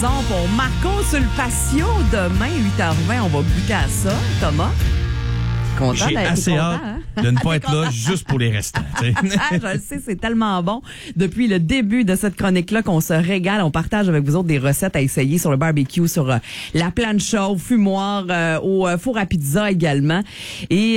maison pour Marco sur le patio. Demain, 8h20, on va goûter à ça. Thomas? Content J'ai d'être assez content, hâte hein? de ne pas être là juste pour les restants. Tu sais. Je le sais, c'est tellement bon. Depuis le début de cette chronique-là qu'on se régale, on partage avec vous autres des recettes à essayer sur le barbecue, sur la plancha, au fumoir, au four à pizza également. Et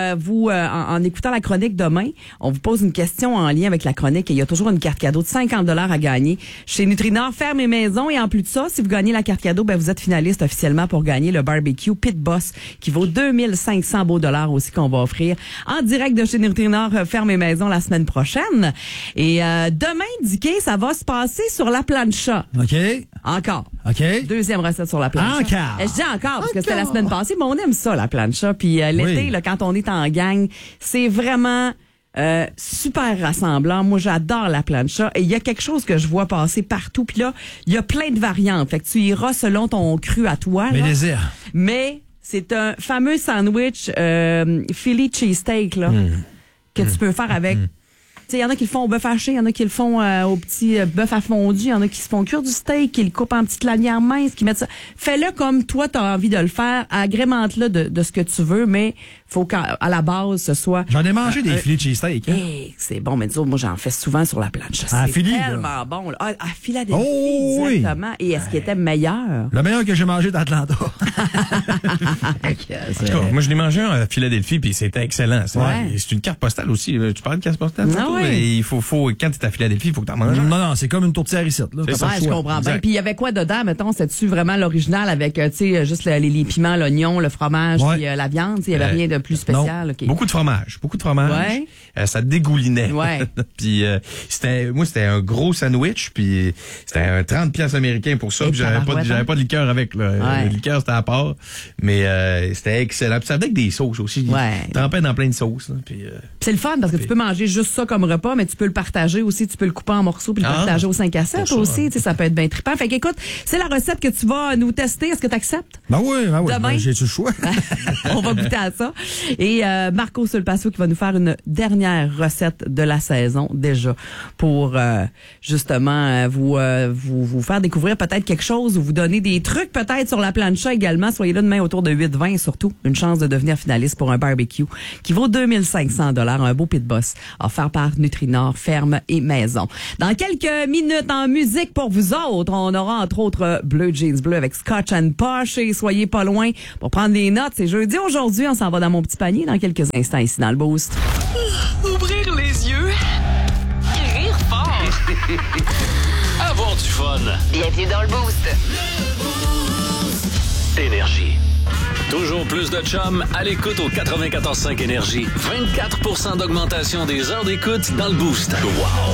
en écoutant la chronique demain, on vous pose une question en lien avec la chronique et il y a toujours une carte cadeau de 50 $ à gagner chez Nutrinor Ferme et Maison. Et en plus de ça, si vous gagnez la carte cadeau, ben vous êtes finaliste officiellement pour gagner le barbecue Pit Boss qui vaut 2500 beaux dollars aussi qu'on va offrir en direct de chez Nutrinor Ferme et Maison la semaine prochaine. Et demain, Dicky, ça va se passer sur la plancha. OK. Encore. OK. Deuxième recette sur la plancha. Encore. Je dis encore parce que c'était la semaine passée, mais on aime ça, la plancha. Puis l'été, Oui. là, quand on est en gang, c'est vraiment super rassemblant. Moi, j'adore la plancha. Et il y a quelque chose que je vois passer partout. Puis là, il y a plein de variantes. Fait que tu iras selon ton cru à toi. Mes là. désirs. Mais c'est un fameux sandwich Philly cheesesteak là, que tu peux faire avec. Il y en a qui le font au bœuf haché, il y en a qui le font au petit bœuf à fondu, il y en a qui se font cuire du steak, qui le coupent en petites lanières minces, qui mettent ça. Fais-le comme toi, tu as envie de le faire. Agrémente-le de ce que tu veux, mais faut qu'à la base, ce soit... J'en ai mangé des filets de cheesesteak. Hein? Hey, c'est bon, mais disons, moi, j'en fais souvent sur la planche. À C'est Philly, tellement là. bon. Là. À Philadelphie, Oh, oui. exactement. Et est-ce qu'il était meilleur? Le meilleur que j'ai mangé d'Atlanta. En tout cas, moi, je l'ai mangé à Philadelphie, puis c'était excellent. C'est une carte postale aussi. Tu parles de carte postale? Ah tantôt? ouais. Et il faut, quand tu es à Philadelphie, il faut que tu en manges. Non, c'est comme une tourtière ici. Là. C'est T'as ça. pas Ouais, le je choix. comprends bien. Exact. Puis il y avait quoi dedans, mettons? C'était-tu vraiment l'original avec, tu sais, juste les piments, l'oignon, le fromage, Ouais. puis la viande? Il y avait rien de plus spécial. OK. Beaucoup de fromage. Ouais. Ça dégoulinait. Ouais. Puis c'était un gros sandwich, puis c'était un 30$ américain pour ça. Et Puis j'avais pas de liqueur avec. Là. Ouais. Le liqueur, c'était à part. Mais c'était excellent. Puis ça avec des sauces aussi. Ouais. Trempé dans plein de sauces. Là, puis, C'est le fun parce que tu peux manger juste ça comme repas, mais tu peux le partager aussi, tu peux le couper en morceaux puis le partager au 5 à 7 pour ça, aussi, tu sais, ça peut être bien trippant. Fait qu'écoute, c'est la recette que tu vas nous tester. Est-ce que tu acceptes? Ben oui. Demain. J'ai-tu le choix? On va goûter à ça. Et Marco sur le patio qui va nous faire une dernière recette de la saison déjà pour justement vous faire découvrir peut-être quelque chose ou vous donner des trucs peut-être sur la plancha également. Soyez là demain autour de 8h20 et surtout une chance de devenir finaliste pour un barbecue qui vaut 2500 $, un beau pit boss offert par Nutrinor Ferme et Maison. Dans quelques minutes en musique pour vous autres, on aura entre autres Bleu Jeans Bleu avec Scotch and Posh et soyez pas loin pour prendre des notes. C'est jeudi aujourd'hui, on s'en va dans mon petit panier dans quelques instants ici dans le Boost. Ouvrir les yeux et rire fort. Avoir du fun. Bienvenue dans le Boost. Énergie. Toujours plus de chum à l'écoute au 94.5 Énergie. 24% d'augmentation des heures d'écoute dans le Boost. Wow!